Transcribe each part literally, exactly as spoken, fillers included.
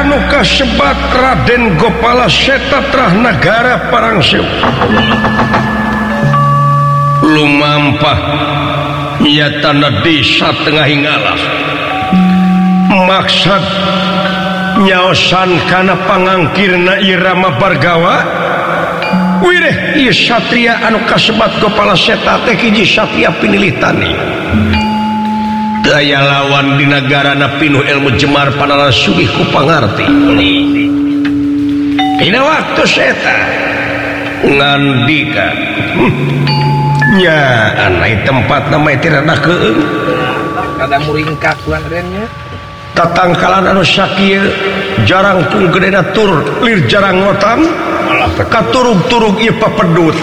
anu kasebat Raden Gopala Seta Trahnagara Parangsew lumampah nyatana desa tengah hingalah maksud nyaosan kana pangangkirna Irama Bargawa wireh ieu satria anu kasebat Gopala Seta teh hiji satria pinilih tani daya lawan di nagarana pinuh ilmu jemar panara sugih ku pangarti dina waktu Seta ngandika nya anai tempat nama tirada keung kada muringkak lan rennya tatangkalan anu sakieu jarang pun gedena tur lir jarang ngotam katurug-turug ieu papedut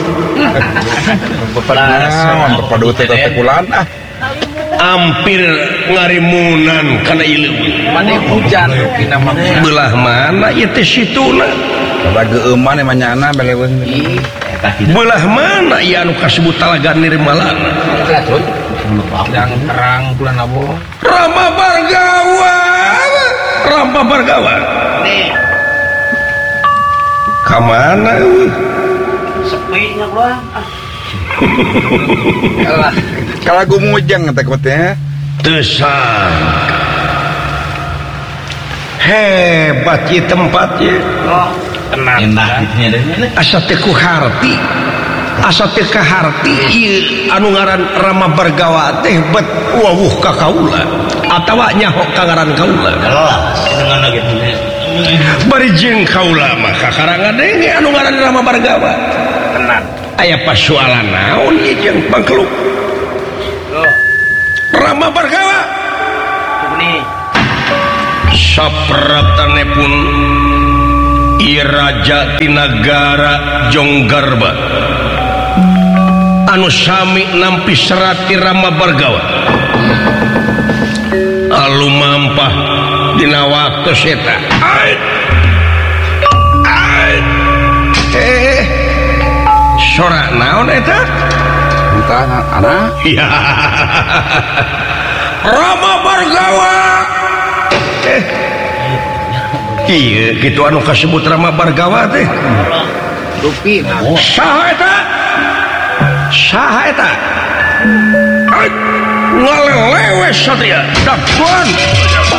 pepedasan papedut teh tekulan ah hampir ngarimunan kana ileu mane hujan dina mah belah mana ieu teh situna kada geuman emanyana beleweung belah mana ieu anu kasebut Talaga Nirmalana yang terang bulan abo Rama Bargawa Rama Bargawa kamana sepi nya gua kalau gumujang teh teh teu sangka hebat ieu tempat ieu oh tenang enak gitunya deh asa teh ku harti asa teh ka harti ieu anu ngaran Rama Bargawa teh bet wawuh ka kaula atawa nyaho ka ngaran kaula dengan gitu bari jeung kaula mah kakarangan deui anu ngaran Rama Bargawa tenang aya pasualan naon ieu jeung pangkeluk loh Rama Bargawa ini sapratanepun ieu raja ti nagara Jonggarba anu sami nampi serat ti Rama Bargawa alumampah dina waktu Seta ai ai eh sora naon eta entah anak ya Rama Bargawa eh ieu kitu anu kasebut Rama Bargawa teh rupi nah saha eta saha eta ngalelewe satria dakuan